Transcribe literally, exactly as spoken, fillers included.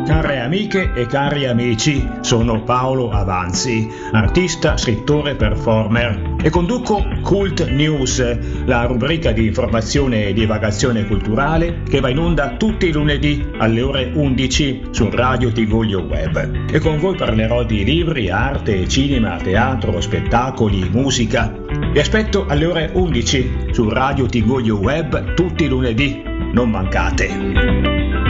Care amiche e cari amici, sono Paolo Avanzi, artista, scrittore, performer e conduco Cult News, la rubrica di informazione e divagazione culturale che va in onda tutti i lunedì alle ore undici su Radio Tigoglio Web. E con voi parlerò di libri, arte, cinema, teatro, spettacoli, musica. Vi aspetto alle ore undici su Radio Tigoglio Web tutti i lunedì, non mancate!